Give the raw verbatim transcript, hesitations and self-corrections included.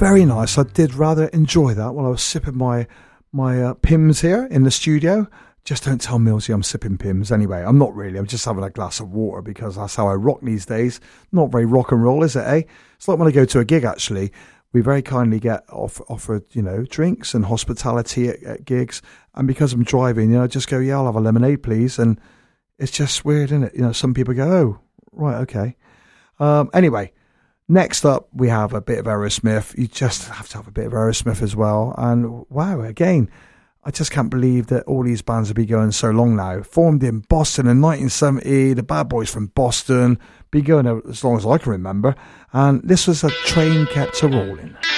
Very nice. I did rather enjoy that while I was sipping my my uh, Pimm's here in the studio. Just don't tell Millsy I'm sipping Pimm's anyway. I'm not really. I'm just having a glass of water because that's how I rock these days. Not very rock and roll, is it, eh? It's like when I go to a gig, actually. We very kindly get off, offered, you know, drinks and hospitality at, at gigs. And because I'm driving, you know, I just go, yeah, I'll have a lemonade, please. And it's just weird, isn't it? You know, some people go, oh, right, okay. Um, anyway, next up, we have a bit of Aerosmith. You just have to have a bit of Aerosmith as well. And wow, again, I just can't believe that all these bands have been going so long now. Formed in Boston in nineteen seventy, the Bad Boys from Boston, been going as long as I can remember. And this was A Train Kept A Rolling.